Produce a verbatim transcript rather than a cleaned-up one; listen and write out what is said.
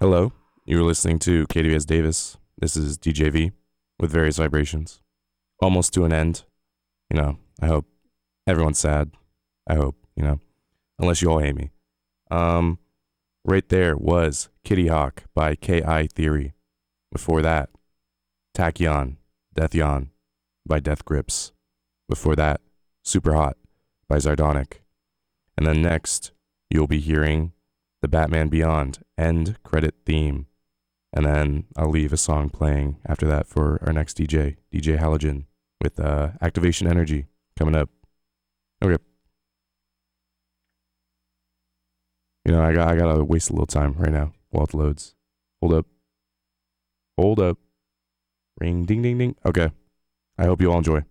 Hello, you're listening to K W S Davis. This is D J V with various vibrations. Almost to an end. You know, I hope everyone's sad. I hope, you know, unless you all hate me. Um, right there was Kitty Hawk by K I Theory. Before that, Tachyon, Death Yon by Death Grips. Before that, Super Hot by Zardonic. And then next, you'll be hearing the Batman Beyond end credit theme. And then I'll leave a song playing after that for our next D J, D J Halogen, with uh, Activation Energy coming up. Okay. You know, I got I gotta waste a little time right now while it loads. Hold up. Hold up. Ring ding ding ding. Okay. I hope you all enjoy.